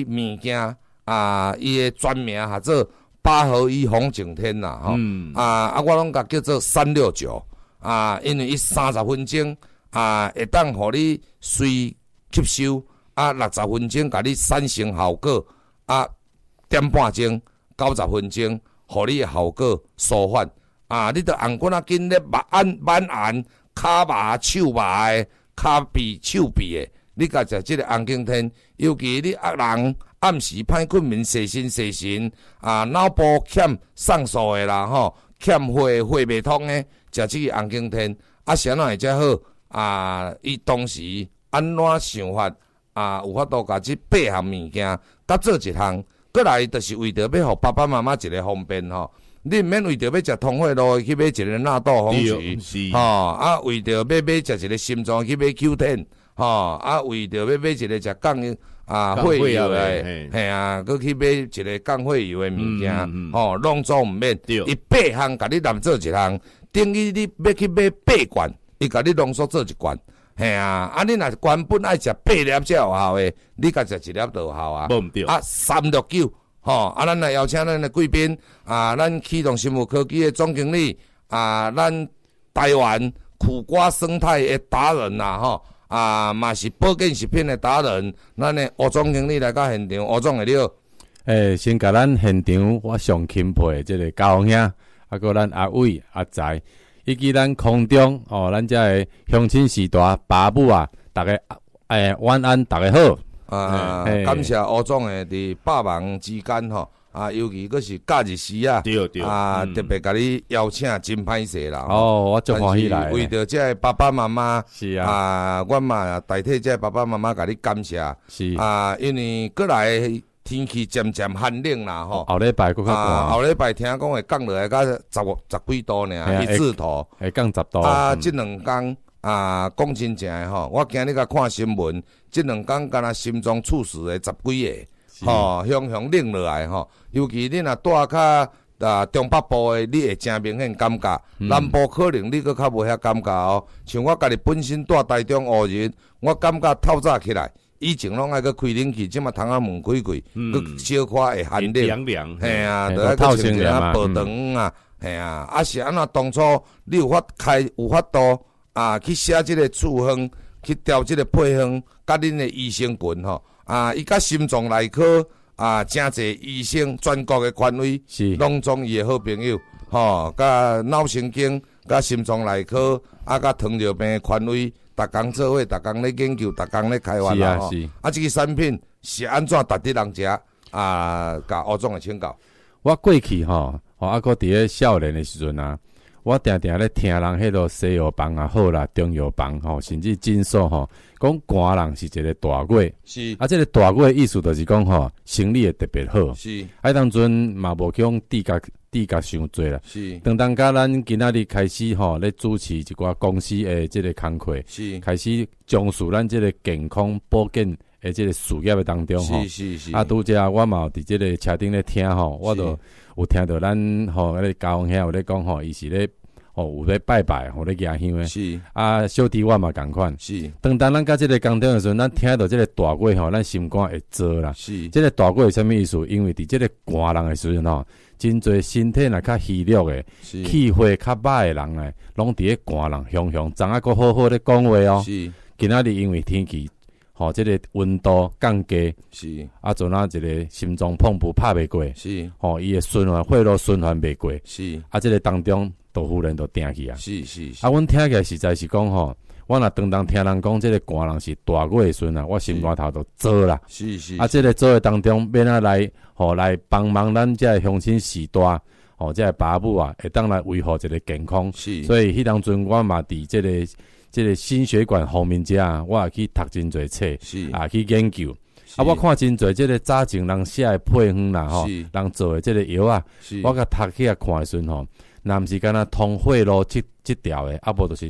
伊物件伊的全名叫做八合一红景天啦，我拢甲叫做369因为伊30分钟会当互你随吸收60分钟甲你产生效果点半钟90分钟，互你的效果舒缓你着红棍紧咧满按骹麻手麻的骹臂手臂的，你甲食即个红景天，尤其你人暗时歹困眠、细神脑部欠上素的啦欠血袂通的，食即个红景天啥哪会遮好伊当时安怎想法有法度甲即8项物件甲做一项，过来就是为着要互爸爸妈妈一个方便你毋免为着要食通血路去买一个纳豆红曲为着要买一个心脏去买 Q10 为着要买一个食降血油的佮去买一个降血油的物件拢总毋免，伊8项甲你揽做一项，等于你要去买8罐，伊甲你浓缩做一罐。你若原本爱食8粒才有效的，你甲食1粒就有效无毋对 369咱来邀请咱的贵宾咱启动生物科技的总经理咱台湾苦瓜生态的达人嘛是保健食品的达人，咱的吴总经理来到现场，吴总会了。 先甲咱现场我上钦佩即个高兄，佮咱阿伟、阿财，以及咱空中咱遮的乡亲时代爸母大家晚安，大家好。 感谢吴总的伫百忙之间尤其佫是假日时对特别甲你邀请真歹势啦。 我足欢喜来。 为着这爸爸妈妈是我嘛代替这爸爸妈妈甲你感谢。 是因为过来天气渐渐寒冷啦后礼拜佫较寒。 后礼拜听讲会降落来到十几度尔，一字头会降10度。 这2天讲真正的我今日甲看新闻，这2天敢若心脏猝死的10几个。向冷落来尤其你若住较中北部的，你会真明显感觉。南部可能你佫较无遐感觉像我家己本身住台中乌日，我感觉透早起来，以前拢爱佫开冷气，即马窗仔门开开，佫小可会寒冷， 凉， 就爱佫穿一下薄长是安怎当初你有法度去写即个处方，去调即个配方，甲恁的医生群伊甲心脏内科真侪医生全国的权威，拢总伊的好朋友甲脑神经、甲心脏内科甲糖尿病的权威，逐工做伙，逐工咧研究，逐工咧开发这个产品是安怎值得人食甲吴总的请教。 我过去佫伫咧少年的时阵我定定咧听人迄落西药房好啦，中药房甚至诊所讲寒人是一个大月， 是这个大月意思就是讲生理会特别好， 是当阵嘛无去低价伤济啦， 是当甲咱今仔日开始咧主持一寡公司的即个工课， 是开始重视咱即个健康保健的即个事业的当中是拄则我嘛有伫即个车顶咧听我都有听到咱迄个高雄兄有咧讲伊是咧有咧拜拜咧举香诶， 是小弟我嘛共款， 是当咱甲即个工程的时候，咱听到即个大月咱心肝会做啦。 是即个大月是啥物意思？因为伫即个寒人的时阵真侪身体若较虚弱诶，气血较歹诶人拢伫咧寒人雄昨仔佫好好咧讲话是今仔日因为天气即个温度降低， 是阵一个心脏碰不拍袂过， 是伊诶血路循环袂过， 是即个当中都忽然都定去是阮听起来实在是讲我若当听人讲即个寒人是大月的时阵我心肝头都做啦， 是即个做的当中免来来帮忙咱遮乡亲时代遮爸母会当来维护一个健康，所以迄当阵我嘛伫即个心血管方面遮我也去读真侪册去研究我看真侪即个早前人写的配方啦人做的即个药我甲读起来看的时阵若毋是敢若通血路即条的无就是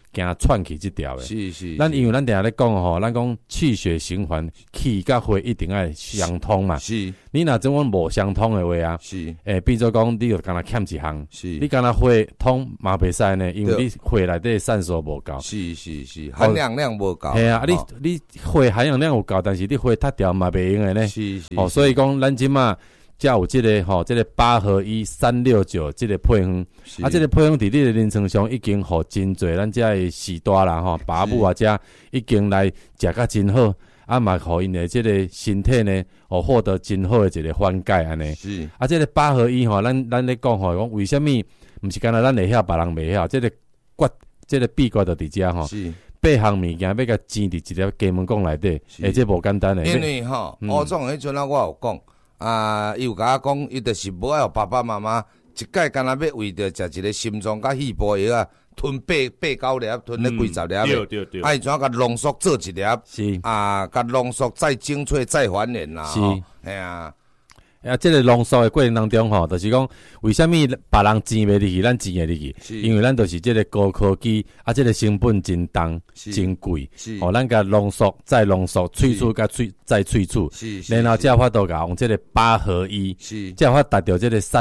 行串起这条的。 是。 咱因为咱定下咧讲吼，咱讲气血循环，气甲血一定要相通嘛。 是。 你若种无相通的话啊， 是。 变做讲你就敢若欠一项。 是。 你敢若血通嘛袂使呢，因为你血内底散素无够。 是，含氧量无够。 系啊，你血含氧量有够，但是你血塌掉嘛袂用的呢。 是。 所以讲咱即马才有这个这个8合1 369这个配方，这个配方伫你的临床上已经互真侪咱遮的士大啦爸母啊遮已经来食甲真好，嘛互因的这个身体呢获得真好的一个缓解安尼。 是这个8合1咱咧讲讲为什么毋是干那咱会晓，别人袂晓，这个这个秘诀就伫遮是 8项物件要甲煎伫一粒鸡毛椪内底，这无简单的。 因为吴总迄阵我有讲。伊有甲我讲，伊就是无爱互爸爸妈妈一概干那要为着食一个心脏甲肺部药啊，吞8-9粒，吞咧几十粒。对。伊怎甲浓缩做一粒？ 是。 甲浓缩再精粹再还原啦。 是。 系啊。 这个浓缩的过程当中就是讲，为什么别人煎袂入去，咱煎会入去？因为咱都是这个高科技，这个成本真重、真贵。咱甲浓缩再浓缩，萃取甲再萃取，然后才法度甲用这个8合1，才法达到这个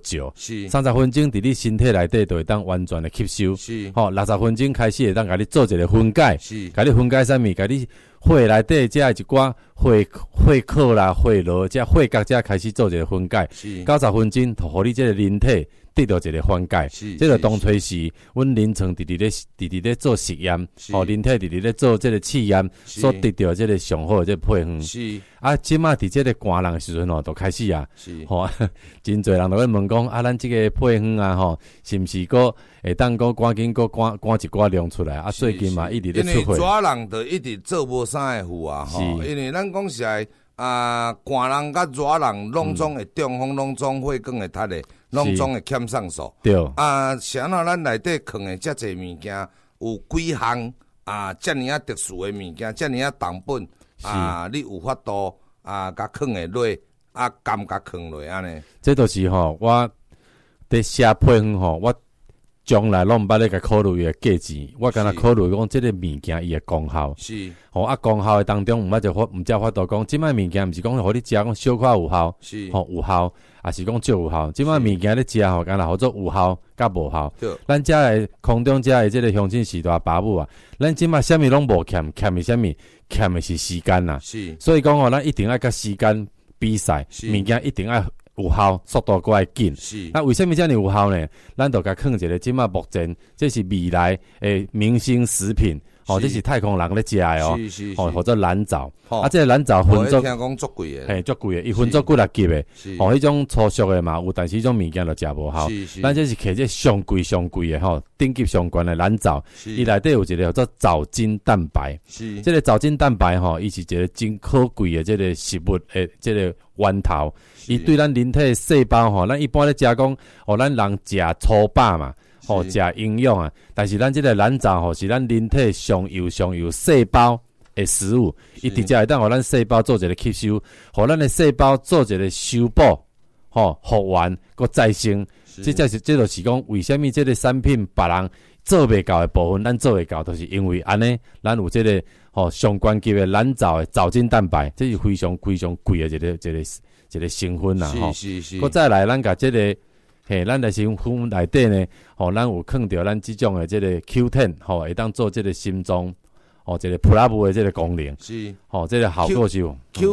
369。30分钟伫你身体内底就会当完全的吸收。60分钟开始会当甲你做一个分解，甲你分解啥物？甲你血内底才一寡血壳啦、血螺、才血角才开始做一个分解，90分钟，互你这个人体得到一个缓解。这个当初是阮临床伫咧做实验，人体伫咧做这个试验所得到这个上好的这个配方。即马伫这个寒人的时阵就开始啊，真侪人都会问讲咱这个配方啊是毋是个会当个赶紧个赶一寡量出来最近嘛一直咧出货。 因为蛇人就一直做无啥个副因为咱讲实在寒人甲蛇人拢总会中风，拢总血管会塌的，拢总会欠上素。 对。 啥咱内底藏的遮侪物件，有几项遮尔特殊的物件，遮尔重本。你有法度甲藏会落甘甲藏落安尼。 这都是我伫写配方我将来拢毋捌咧甲考虑伊的价钱，我敢若考虑讲即个物件伊的功效。 是。 功效的当中毋才法度讲，即摆物件毋是讲互你食讲小可有效， 是。 有效，也是讲少有效。即摆物件咧食敢若好做有效甲无效。咱遮的空中遮的即个乡亲时代爸母咱即摆啥物拢无欠的啥物？欠的是时间啦。 是。 所以讲咱一定要甲时间比赛，物件一定要有效，速度搁要紧。 是。 为什么遮尔有效呢？咱就甲放一个即摆目前这是未来的明星食品。这是太空人咧食的或者蓝藻。这个蓝藻分作， 听讲足贵的， 足贵的，伊分作几6级的。迄种粗俗的嘛有，但是迄种物件就食无效。咱这是摕这上贵的顶级上悬的蓝藻，伊内底有一个叫做藻精蛋白。这个藻精蛋白伊是一个真可贵的这个食物的这个源头。伊对咱人体的细胞咱一般咧食讲咱人食粗饱嘛。食营养但是咱这个蓝藻是咱人体上有细胞的食物，伊直接会当互咱细胞做一个吸收，互咱的细胞做一个修补，复原，搁再生。这就是讲，为什么这个产品别人做袂到的部分，咱做会到，就是因为安尼，咱有这个上关级的蓝藻的藻精蛋白，这是非常贵的一个成分啦。 是。 搁再来，咱甲这个。咱的成分内底呢，咱有放着咱这种的这个 Q10，会当做这个心脏，这个普拉布的这个功能。 是。 这个效果是。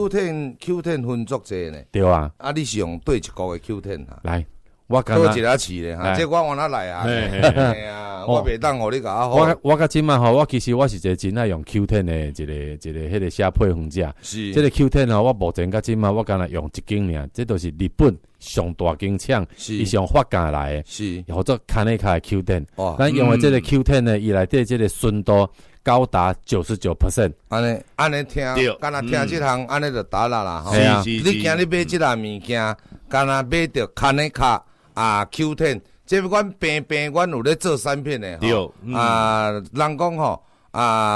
Q10 分作者呢？ 对啊。 你是用对一个的 Q10 来，我刚多一下试咧这我往哪来啊？我袂当互你甲我甲即嘛我其实我是一个真爱用 Q10 的一个迄个写配方者。 是。 这个 Q10 我目前甲即嘛我敢若用一斤尔，这都是日本上大间厂，伊上发价来的。 是。 或者看咧卡 Q10，咱用的这个 Q10 呢，伊内底这个纯度高达 99%。 安尼听，敢若听这项安尼就答啦。你今日买这项物件，敢若买着看咧卡Q10。这阮平阮有咧做产品的人讲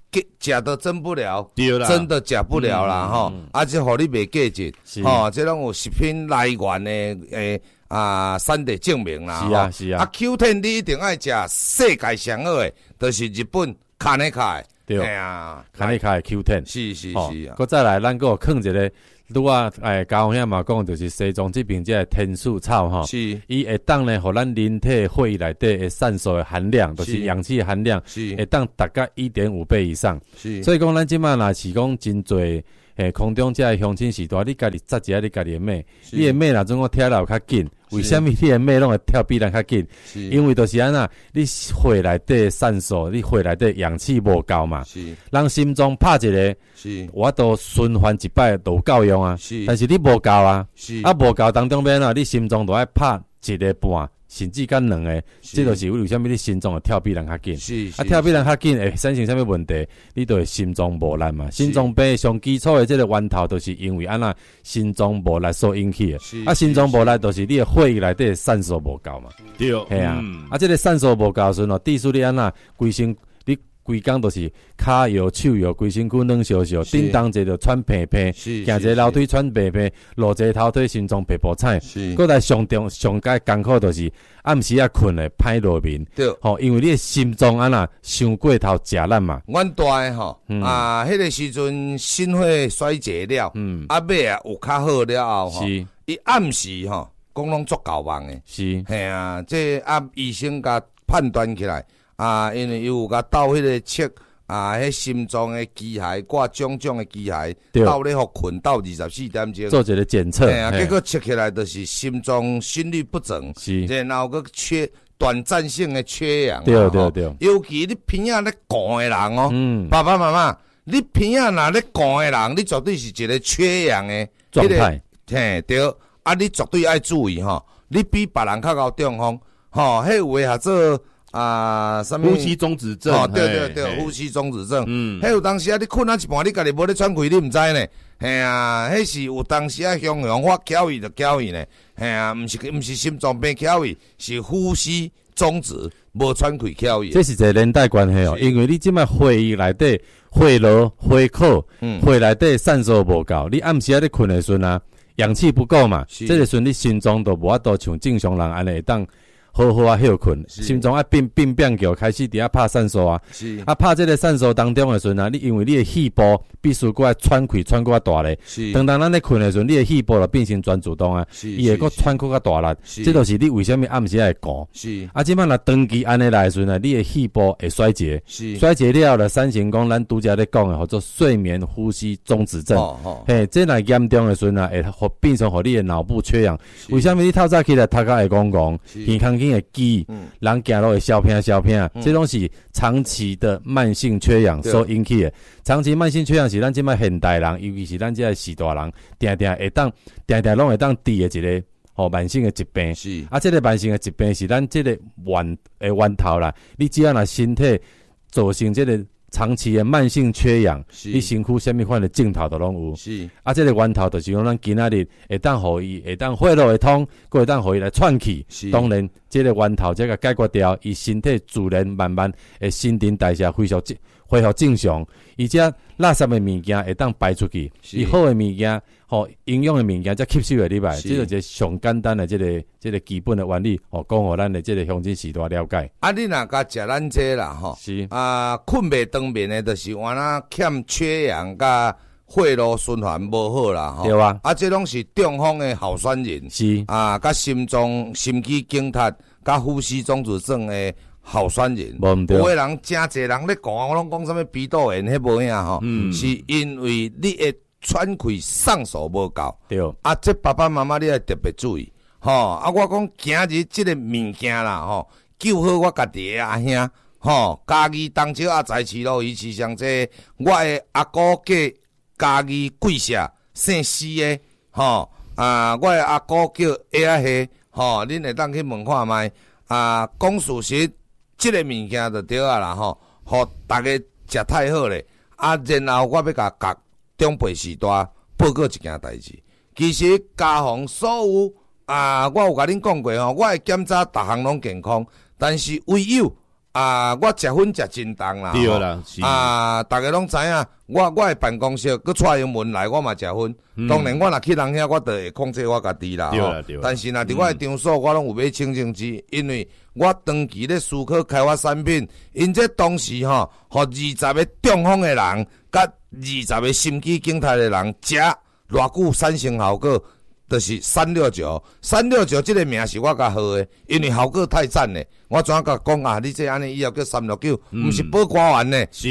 食都真不了， 真的食不了啦吼，就互你袂价值，吼，这拢有食品来源的产地证明啦， 是啊 Q10你一定爱食世界上好的，就是日本卡内卡的， 对啊，卡内卡的 Q10， 是啊， 搁再来咱搁放一个。拄啊，高雄嘛讲，就是西藏这边这个天树草吼， 是伊会当呢，互咱人体血液内底的酸素的含量，就是氧气含量，会当达到 1.5 倍以上。是，所以讲咱即摆若是讲真侪空中这个乡亲时代，你家己扎一下你家己的马，你的马若总讲跳得较紧，为什么你的马拢会跳比咱较紧？因为就是安那，你血内底酸素，你血内底氧气无够嘛。是，人心脏拍一个。是，我都循环一摆都有够用啊，但是你无够啊，无够当中边啊，你心脏都爱拍一个半，甚至干两个，这就是为什么你心脏会跳比人较紧。跳比人较紧会产生什么问题？你就会心脏无力嘛。心脏病上基础的这个源头，就是因为安那心脏无力所引起的。心脏无力，就是你的血液内底酸素无够嘛。对，系啊。这个酸素无够时阵，致使你安那规身。规工都是骹摇手摇，规身躯软烧烧，叮当者就喘鼻鼻，行一楼梯喘鼻鼻，落一头腿心脏皮肤菜。搁来上解艰苦就是暗时啊困咧歹落眠。对，吼，因为你的心脏安那伤过头食力嘛。 阮大诶吼，迄个时阵心血衰竭了，尾啊有较好了后吼，伊暗时吼讲拢足够忙诶。是，系啊，这医生甲判断起来。因为伊有甲斗迄个测迄心脏的机械挂种种的机械，斗咧互困斗24点钟， 做一个检测， 结果测起来就是心脏心律不整，然后个短暂性的缺氧，对，尤其你鼻仔咧寒的人哦，爸爸妈妈，你鼻仔若咧寒的人，你绝对是一个缺氧的状态， 嘿，对，你绝对爱注意吼，你比别人较高中风，吼，迄有诶做。什么呼吸中止症？ 对，呼吸中止症。迄有当时你困一半，你家己无咧喘气，你毋知呢。迄是有当时雄发翘伊就翘伊呢。毋是心脏病翘伊，是呼吸中止无喘气翘伊。 这是一个连带关系哦，因为你即摆血液内底血路、血口、血内底酸素无够，你暗时你困的时阵啊，氧气不够嘛，这个时阵你心脏都无法度像正常人安尼会当。好好休困，心脏变叫开始伫遐拍酸素啊，拍这个酸素当中的时阵你因为你的肺部必须过来喘气喘过大咧，当咱咧困的时阵，你的肺部就变成全自动啊，伊会个喘过较大力，这就是你为什么暗时会寒。即摆若长期安尼来的时阵你的肺部会衰竭，衰竭了就产生讲咱拄则咧讲的叫做睡眠呼吸中止症。嘿，这若严重的时阵会变成互你的脑部缺氧。为什么你透早起来头壳会戆戆，健康的记忆，人行路会消偏，这种是长期的慢性缺氧所引起的。长期慢性缺氧是咱即摆现代人，尤其是咱即个时大人，定拢会当治的一个慢性的疾病。是这个慢性的疾病是咱这个源头啦。你只要若身体造成这个长期的慢性缺氧，你身躯什么款的症头都拢有。是这个源头就是讲咱今仔日会当互伊会当血路会通，佫会当互伊来喘气。当然，这个源头这个解决掉，伊身体自然慢慢会新陈代谢恢复正常，而且垃圾的物件会当排出去，伊好的物件。营养的物件才吸收会入来，这就是上简单的这个基本的原理，讲互咱的这个乡亲时代了解。 你若甲食咱这啦，是困袂长眠的，就是原来欠缺氧甲血路循环无好啦， 对啊。 这拢是中风的候选人，是甲心肌梗塞、甲呼吸中止症的候选人。有的人真侪人咧讲，我拢讲什么鼻窦炎，迄无影是因为你的喘气上手无够，对，这爸爸妈妈你要特别注意，我讲今日这个物件啦，救好我家己的阿兄，家己东石阿财市路鱼市上这，我的阿姑家己贵社姓施的，我的阿姑叫阿黑，恁会当去问看卖，讲事实，这个物件就对啊啦，互大家食太好咧，然后我要甲中辈时代报告一件代志，其实家访所有我有甲恁讲过我会检查逐项拢健康，但是唯有我食薰食真重啦， 对啦， 大家拢知影，我的办公室佮带英文来，我嘛食薰。当然，我若去人遐，我就会控制我家己啦。 对啦，对啦。 但是若伫我的场所，我拢有买清净机，因为我长期咧思考开发产品，因这当时吼，互20个中风的人，甲20个心肌梗塞的人食偌久产生效果。就是369，这个名是我甲号的，因为效果太赞咧。我怎甲讲啊？你这安尼以后叫369，毋是保肝丸呢，是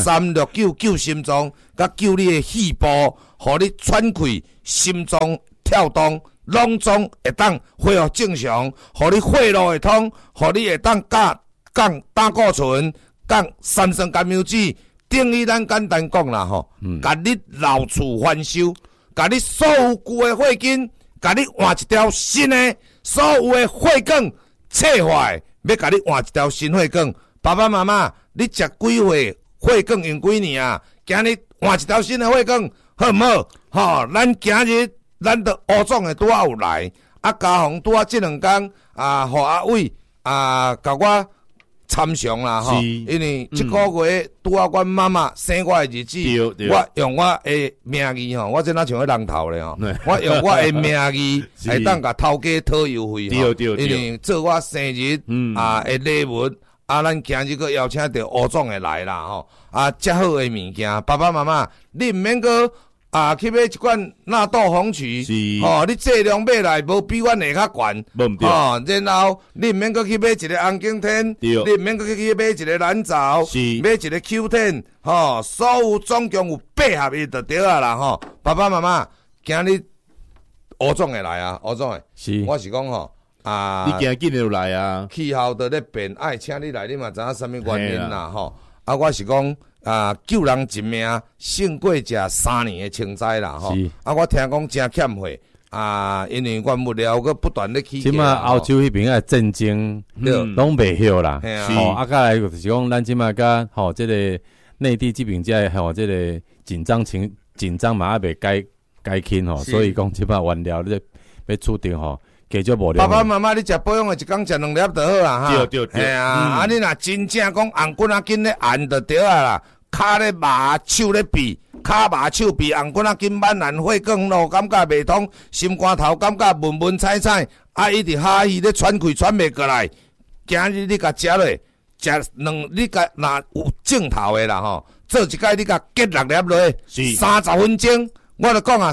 369救心脏，甲救你的肺部，互你喘气、心脏跳动，拢总会当恢复正常，互你血路会通，互你会当降胆固醇、降三酸甘油酯。等于咱简单讲啦吼，甲你老厝翻修。甲你所有旧的血筋，甲你换一条新的，所有的血管切坏，要甲你换一条新血管。爸爸妈妈，你食几岁血管用几年啊？今日换一条新的血管，好唔好？吼，咱今日咱的吴总的拄仔有来，嘉宏拄仔这2天互阿伟甲我参详啦吼，因为这个月拄仔阮妈妈生我的日子，我用我的名义吼，我真哪像个人头咧吼，我用我的名义会当甲头家讨优惠吼，因为做我生日的礼物咱今日个邀请到吴总的来啦吼，遮好的物件，爸爸妈妈你毋免个。去买一罐纳豆红曲，你剂量买来无比阮下较悬，然后你毋免搁去买一个红景天，你毋免搁去买一个蓝藻，买一个 Q10，所有总共有8合伊就对啊啦，爸爸妈妈，今日吴总会来啊，吴总会，我是讲你今日就来啊， 气候就咧变，爱请你来，你嘛知影啥物原因啦，我是讲。救人一命胜过食3年的清斋啦吼！我听讲真欠费因为原物料佮不断咧起价。即马欧洲迄边的战争拢袂晓啦，甲来就是讲咱即马甲即个内地这边这即个紧张嘛，也袂解禁所以讲即马原料咧要处定加少无量。 爸爸妈妈，你食保养的一工食2粒就好啦哈。 对， 你若真正讲红棍仔筋咧按就对啊啦，骹咧麻，手咧闭，骹麻手闭，红棍仔筋满烂血管路感觉袂通，心肝头感觉闷踩，一直哈气咧喘气喘袂过来。今日你甲食落，你甲若有正头的啦吼，做一摆你甲结6粒落，30分钟。我就讲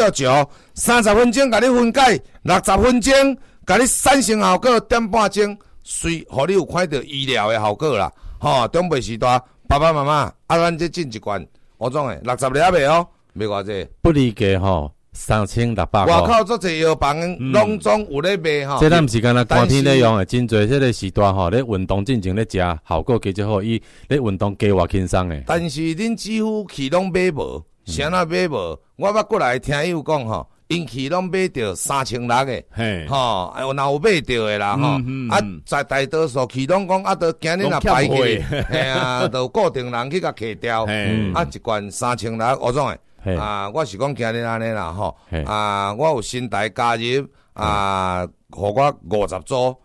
369，30分钟甲你分解，60分钟甲你产生效果1.5半钟，互你有看到医疗的效果啦。中北时代，爸爸妈妈，咱这进一罐，我总诶60粒的哦，卖偌济？ 不离价3600块。 外口做侪药房，拢总有咧卖这咱毋是干那寒天咧用诶，真侪这个时段咧运动进前咧食，效果加好，伊咧运动加偌轻松诶。 但是恁几乎去拢买无。啥那买无？我捌过来听友讲因去拢买着3600的，若有买着的啦在大多数去拢讲都今日若排去，都固定人去甲摕掉，一罐3600，我总诶，我是讲今日安尼啦我有新台加入互我50组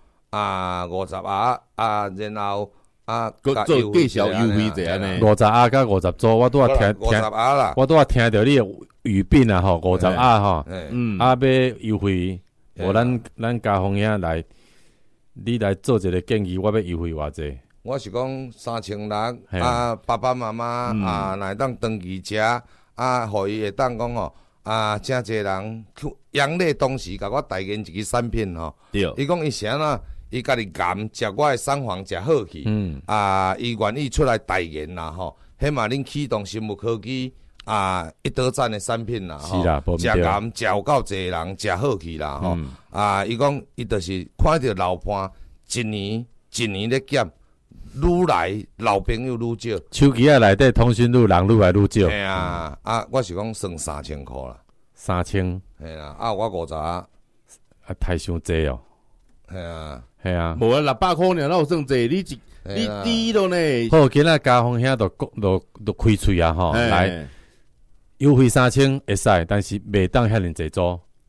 50然后。 做介绍优惠者安尼，50甲50组，我拄仔听到你语病啊50要优惠，咱家风遐来，你来做一个建议，我要优惠偌济？ 我是讲3600爸爸妈妈来当长期食互伊会当讲真侪人养类当时甲我代言一个产品对， 伊讲伊啥啦？伊家己甘食我的sản房食好去，伊愿意出来代言啦迄嘛恁启动生物科技一德赞的产品啦是啦， 食甘食有够侪人食好去啦伊讲伊就是看到老伴一年咧减，愈来老朋友愈少。 手机内底通讯录人愈来愈少。 嘿我是讲算3000块啦 ，3000。 嘿啦，我50 太伤济哦。 系啊， 无600块尔，哪有算济？你低咯呢？好，今仔家风遐都开喙啊来优惠3000会使，但是袂当遐尼济组。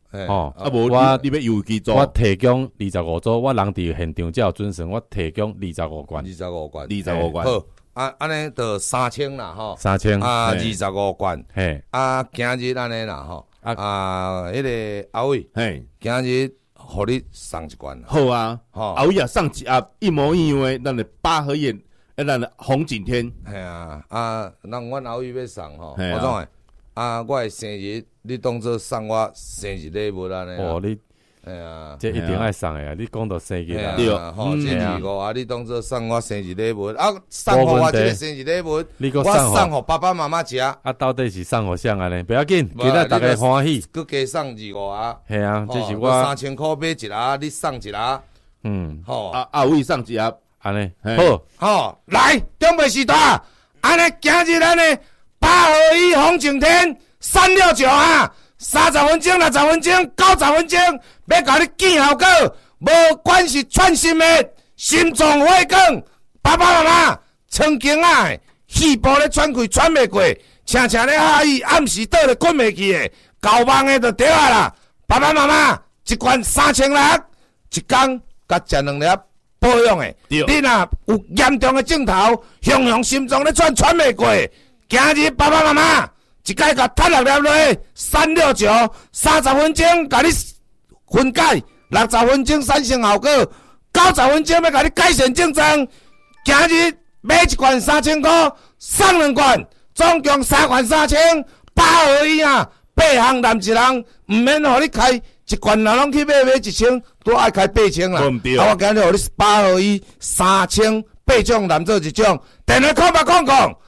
吼， 无你要邮寄组， 我提供25组，我人伫现场才有准绳，我提供25罐 ，25罐， 好，安尼就3000啦，吼 ，3000 25罐， 嘿， 今日安尼啦，吼，迄个阿伟， 嘿， 今日互你送一罐， 好啊，阿伟啊，送一盒一模一样的，咱的八合院，咱的红景天， 系啊，阮阿伟要送吼，我总诶，我的生日，你当作送我生日礼物安尼。 哦，你，这一定爱送诶啊！你讲到生日啦， 对啊，吼，这25你当作送我生日礼物，送互我这个生日礼物，我送互爸爸妈妈食。 到底是送互谁安尼？不要紧，今仔大家欢喜。 佮加送25啊。 系啊，这是我 3000块买一盒，你送一盒。 好，阿伟送一盒， 安尼好，来，中北时代，安尼今日安尼821红景天369啊，30分钟、60分钟、90分钟，要甲你见效果，无管是串心的、心脏血管，爸爸妈妈曾经气部咧喘气喘袂过，请咧下伊暗时倒咧困袂去的，搞梦的就对啊啦，爸爸妈妈一罐3600，一工甲食2粒。保养诶，你若有严重诶症头，雄心脏咧喘袂过，今日爸爸妈妈一摆甲吞6粒落369 ，30分钟甲你分解，60分钟产生效果，90分钟要甲你改善症状。今日买一罐3000块，送2罐，总共3罐3000，821啊，8项男一人，毋免互你开。一罐若拢去买1000，都爱开8000啦。我今日互你821 3000，8种男做一种。电话号码讲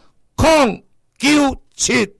097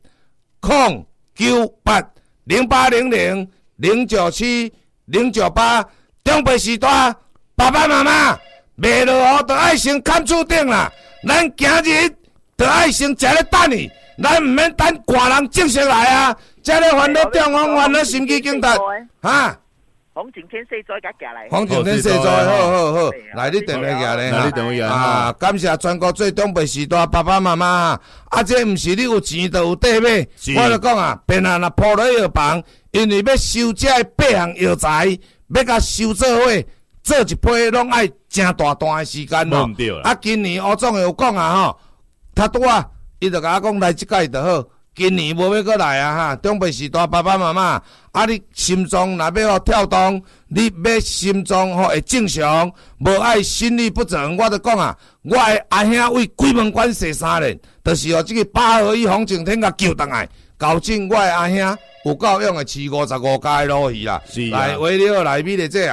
098 0800 097 098，中北时代，爸爸妈妈买落雨就爱先看厝顶啦。咱今日就爱先食咧等伊，咱毋免等寒人正式来啊。这个烦恼中风，烦恼心肌梗塞， 红景天4载甲寄来， 红景天4载，好，来你电话寄咧， 来你电话寄感谢全国最东北时代爸爸妈妈，这毋是你有钱就有地买，我就讲别人若铺落药房，因为要收这8项药材，要甲收做伙，做一批拢爱真大段的时间咯。今年吴总有讲吼，他拄伊就甲我讲来即届就好。今年无要过来中北时代爸爸妈妈，你心脏若要跳动，你要心脏会正常，无爱心律不整，我就讲我的阿兄为鬼门关射3连，就是这个821红景天甲救倒来，搞正我的阿兄有够用的饲55家的鲈鱼啦，来为了来米的这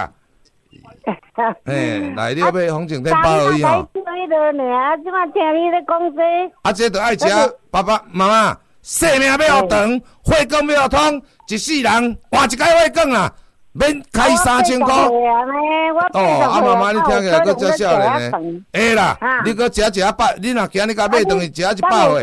来了买红景天821吼。这就爱吃爸爸妈妈。生命要长，血管要通，一世人换一解血管啦，免开3000块。妈妈，你听起来佫遮少年呢？会啦，你佫食你若今日甲买等于食100岁。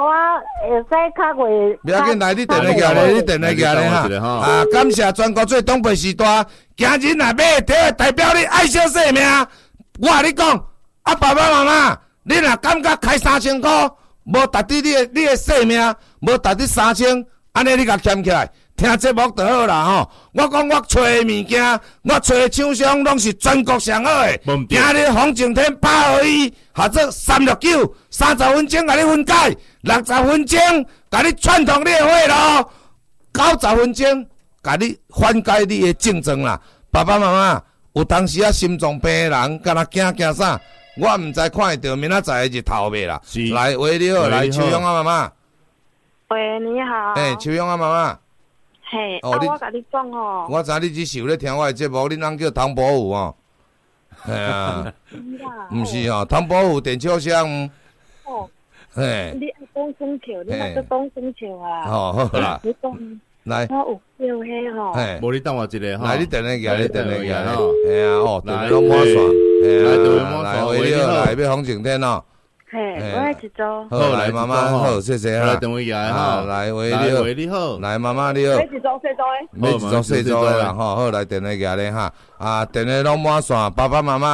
不要紧，来你电话寄咧，你电话寄咧哈。感谢全国最东北时代，今日若买就代表你爱惜生命。我甲你讲，爸爸妈妈，你若感觉开3000块。无达滴你的生命，无达滴3000，安尼你甲捡起来，听节目就好啦吼。我讲我找的物件，我找的厂商拢是全国上好的。今日红景天821，或者369 ，30分钟甲你分解，60分钟甲你串通你的血路，90分钟甲你缓解你的症状啦。爸爸妈妈有当时心脏病的人，敢若惊啥？我毋知看会到明仔载的日头未啦？来，喂，你好，来，秋勇妈妈。 喂，你好。 秋勇妈妈。 嘿，我甲你讲我知你只是有咧听我的节目，恁翁叫唐伯虎哦。系啊。毋是哦，唐伯虎点秋香。嘿。 你爱讲生笑，你莫再讲生笑啊。 好啦。 你讲。 来， 我有笑嘿吼。 无你等我一个吼。 来，你电话寄，你电话寄吼。系啊，电话拢满线。来，为了来要红景天哦。 嘿，我来一组。 好，来妈妈好，谢谢来电话寄哈。 来，为你好。 来妈妈你好。 买一组细组的。 买一组细组的啦，好，来电话寄咧哈。电话拢满线，爸爸妈妈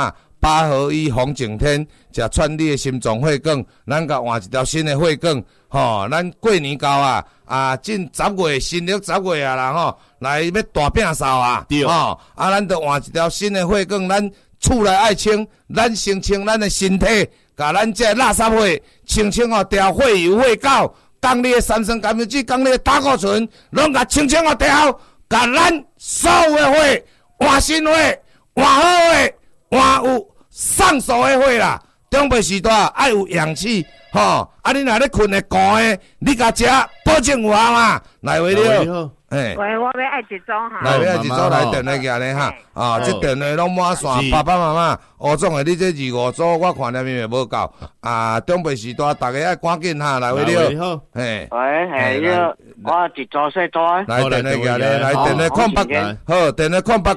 八合一红景天，食串你的心脏血管，咱甲换一条新的血管，吼，咱过年到进10月新历10月啦吼，来要大摒扫吼，咱就换一条新的血管，咱厝内爱清，咱先清咱的身体，甲咱这垃圾血清互掉，血油血膏，讲你的三酸甘油酯，讲你的胆固醇，拢甲清互掉，甲咱所有的血换新血，换好血，换有上手的血啦。中辈时代爱有氧气，吼！你若咧困会寒的，你甲食保证有效嘛。来为了， 喂，我要爱一组哈。 来要一组来电话行咧哈，这电话拢满线，爸爸妈妈，吴总的你这2、5组，我看了面无够。中辈时代，大家爱赶紧哈，来为了， 喂，我一组小组。 来电话行咧，来电话08，好，电话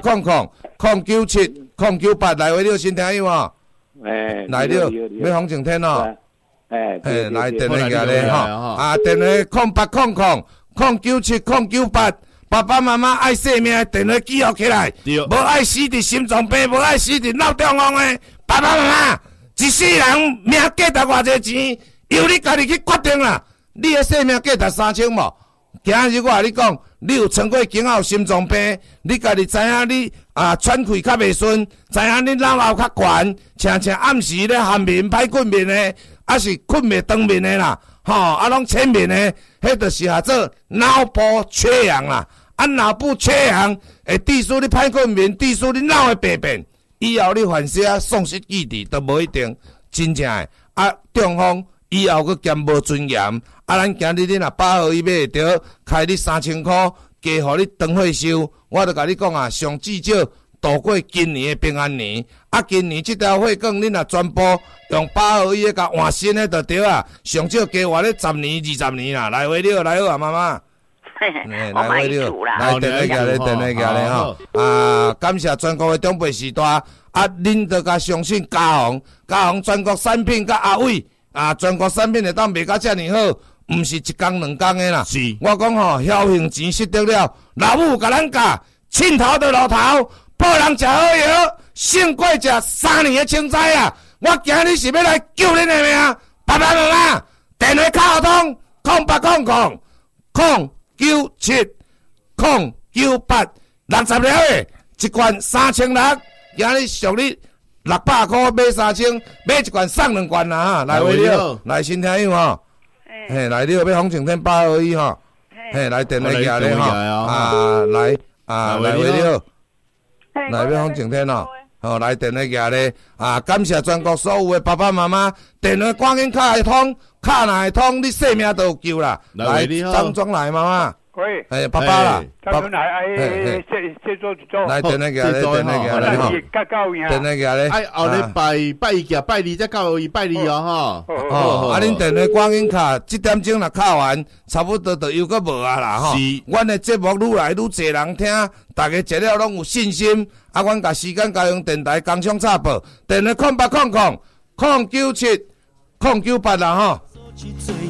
0800097098，来为了新听友哦。来了，要洪景天哦。来电话下咧吼，电话0800097098，爸爸妈妈爱性命，电话记录起来，无爱死伫心脏病，无爱死伫脑中风的爸爸妈妈，一世人命价值偌济钱，由你家己去决定啦。你的性命价值3000无？今日我甲你讲，你有穿过经有心脏病，你家己知影你喘气较袂顺，知影你脑喉较悬，常暗时咧酣眠歹困眠的，是困眠长眠的啦，拢浅眠的，迄就是做脑部缺氧啦。脑部缺氧会致使你歹困眠，致使你脑的病变，以后你犯啥丧失记忆都无一定，真正的中风。以后佫兼无尊严，咱今日你若8合1买着，开你3000块，加互你长岁收。我著甲你讲上至少度过今年的平安年。今年这条血管你若全部用8合1甲换新的就对上少加活咧10年20年啦。来回了，来好妈妈。来回了，来电话下咧吼。感谢全国的长辈时代，恁著甲相信嘉宏全国产品甲阿伟。全国产品会当卖甲遮尔好，毋是1工2工的啦。是，我讲吼，侥幸钱失得了，老母甲咱教，佚头就落头，报人食好药，胜过食3年的青菜啊！我今日是要来救恁的命，爸爸妈妈，电话卡通0800097098，60了的，一罐3600，今日属你。600块买3000，买一罐送2罐啦哈！来为了，来新听友吼，来了要洪景天8合1吼，来电话下咧吼，来为了，来要洪景天哦，来电话下咧，感谢全国所有的爸爸妈妈，电话赶紧卡会通，卡若会通，你性命都有救啦！来，张庄来妈妈。喂，爸爸啦， 爸爸来，这做一做， 来电话下咧，电话下咧吼，电话下咧， 后日拜1拜2再到2拜2哦吼。恁电话赶紧卡，7点钟若卡完，差不多就又搁无啦吼。阮的节目愈来愈侪人听，大家食了拢有信心。阮甲时间交用电台工商插报，电话0800097098啦吼。